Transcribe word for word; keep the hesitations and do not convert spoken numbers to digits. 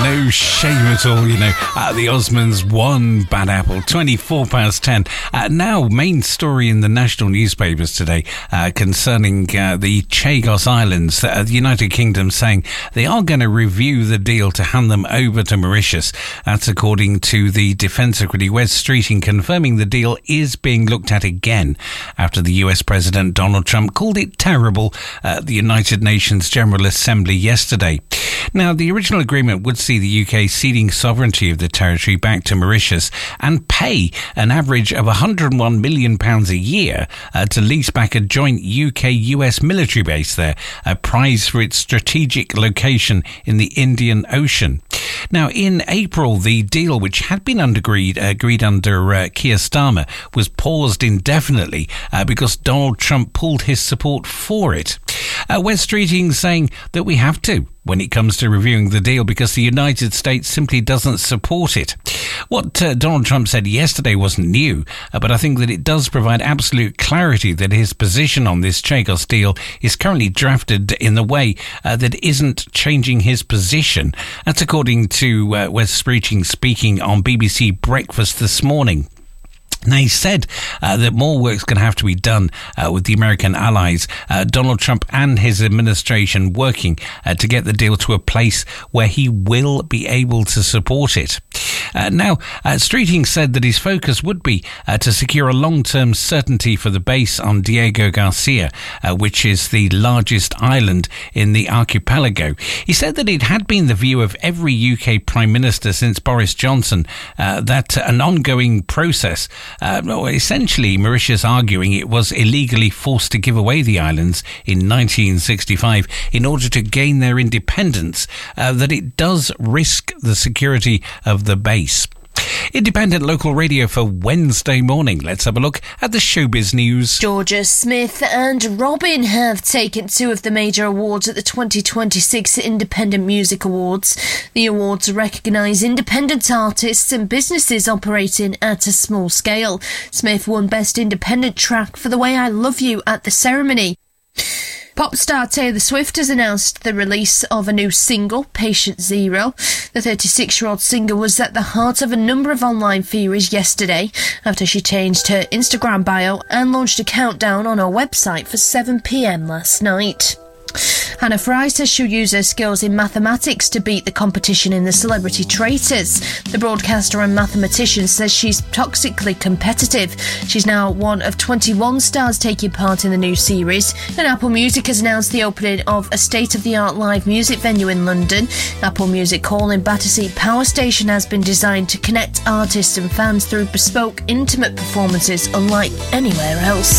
No shame at all, you know. Uh, the Osmonds won Bad Apple, twenty-four past ten. Uh, now, main story in the national newspapers today uh, concerning uh, the Chagos Islands. Uh, the United Kingdom saying they are going to review the deal to hand them over to Mauritius. That's according to the Defence Secretary Wes Streeting, confirming the deal is being looked at again after the U S President Donald Trump called it terrible at the United Nations General Assembly yesterday. Now, the original agreement would see the U K ceding sovereignty of the territory back to Mauritius and pay an average of one hundred one million pounds a year uh, to lease back a joint U K U S military base there, a prize for its strategic location in the Indian Ocean. Now, in April, the deal, which had been agreed, agreed under uh, Keir Starmer, was paused indefinitely uh, because Donald Trump pulled his support for it. Uh, Wes Streeting saying that we have to when it comes to reviewing the deal because the United States simply doesn't support it. What uh, Donald Trump said yesterday wasn't new, uh, but I think that it does provide absolute clarity that his position on this Chagos deal is currently drafted in the way uh, that isn't changing his position. That's according to uh, Wes Streeting speaking on B B C Breakfast this morning. Now, he said uh, that more work's going to have to be done uh, with the American allies, uh, Donald Trump and his administration working uh, to get the deal to a place where he will be able to support it. Uh, now, uh, Streeting said that his focus would be uh, to secure a long-term certainty for the base on Diego Garcia, uh, which is the largest island in the archipelago. He said that it had been the view of every U K Prime Minister since Boris Johnson uh, that an ongoing process Uh, essentially, Mauritius arguing it was illegally forced to give away the islands in nineteen sixty-five in order to gain their independence, uh, that it does risk the security of the base. Independent local radio for Wednesday morning. Let's have a look at the showbiz news. Georgia Smith and Robin have taken two of the major awards at the twenty twenty-six Independent Music Awards. The awards recognise independent artists and businesses operating at a small scale. Smith won Best Independent Track for The Way I Love You at the ceremony. Pop star Taylor Swift has announced the release of a new single, Patient Zero. The thirty-six-year-old singer was at the heart of a number of online theories yesterday after she changed her Instagram bio and launched a countdown on her website for seven p.m. last night. Hannah Fry says she'll use her skills in mathematics to beat the competition in the Celebrity Traitors. The broadcaster and mathematician says she's toxically competitive. She's now one of twenty-one stars taking part in the new series, and Apple Music has announced the opening of a state-of-the-art live music venue in London. Apple Music Hall in Battersea Power Station has been designed to connect artists and fans through bespoke, intimate performances unlike anywhere else.